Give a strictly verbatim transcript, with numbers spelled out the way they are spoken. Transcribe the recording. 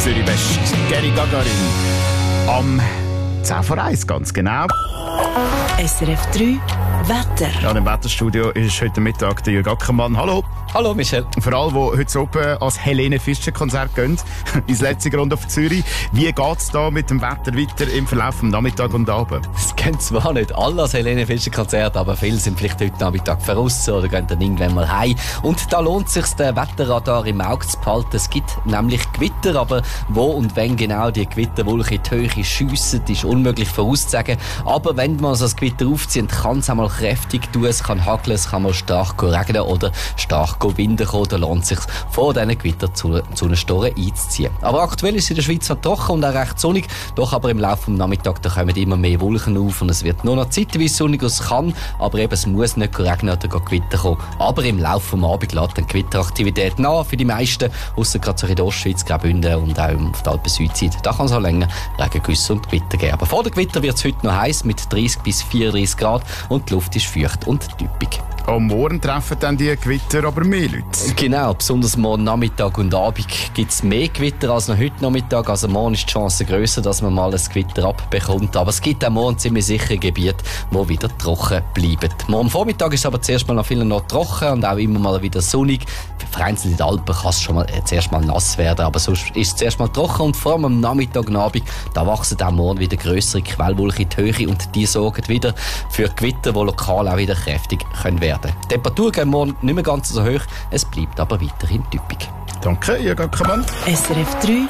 Zürich West. Geri Gagarin. Am zehn vor eins, ganz genau. S R F drei Wetter. Ja, im Wetterstudio ist heute Mittag der Jürg Ackermann. Hallo. Hallo Michel. Für alle, die heute oben ans Helene Fischer Konzert gehen, ins letzte Grund auf Zürich. Wie geht es da mit dem Wetter weiter im Verlauf des Nachmittag und Abend? Es gehen zwar nicht alle ans Helene Fischer Konzert, aber viele sind vielleicht heute Nachmittag voraus oder gehen dann irgendwann mal heim. Und da lohnt es sich, den Wetterradar im Auge zu behalten. Es gibt nämlich Gewitter, aber wo und wenn genau die Gewitterwolke in die Höhe schiessen, ist unmöglich vorauszusagen. Aber wenn man so das Gewitter aufzieht, kann es einmal kräftig tun, es kann hageln, es kann mal stark regnen oder stark Winden kommen, da lohnt es sich, vor diesen Gewitter zu, zu einer Storre einzuziehen. Aber aktuell ist es in der Schweiz noch trocken und auch recht sonnig, doch aber im Laufe des Nachmittags da kommen immer mehr Wolken auf und es wird nur noch zeitweise sonnig, es kann, aber eben es muss nicht regnen oder Gewitter kommen. Aber im Laufe des Abends lässt dann Gewitteraktivität nach für die meisten, ausser gerade so in der Ostschweiz, Graubünden und auch auf der Alpen-Südseite. Da kann es auch länger Regengüsse und Gewitter geben. Aber vor der Gewitter wird es heute noch heiß mit dreißig bis vierunddreißig Grad und die Luft ist feucht und typisch. Am Morgen treffen dann die Gewitter aber mehr Leute. Genau, besonders morgen Nachmittag und Abend gibt es mehr Gewitter als noch heute Nachmittag. Also morgen ist die Chance grösser, dass man mal ein Gewitter abbekommt. Aber es gibt auch morgen ziemlich sichere Gebiete, die wieder trocken bleiben. Morgen Vormittag ist es aber zuerst mal noch viel noch trocken und auch immer mal wieder sonnig. Vereinzelt in den Alpen kann es schon mal, äh, zuerst mal nass werden, aber sonst ist es zuerst mal trocken und vor allem am Nachmittag und Abend, da wachsen auch morgen wieder grössere Quellwolken in die Höhe und die sorgen wieder für Gewitter, die lokal auch wieder kräftig können werden. Die Temperatur geht morgen nicht mehr ganz so hoch, es bleibt aber weiterhin typisch. Danke, Jürg Ackermann. S R F drei